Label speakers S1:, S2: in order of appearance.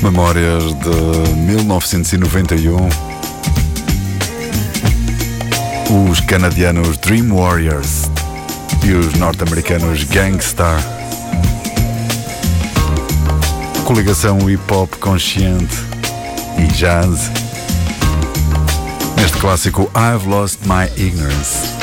S1: Memórias de 1991. Os canadianos Dream Warriors e os norte-americanos Gang Starr. Coligação hip-hop consciente e jazz. Neste clássico I've Lost My Ignorance.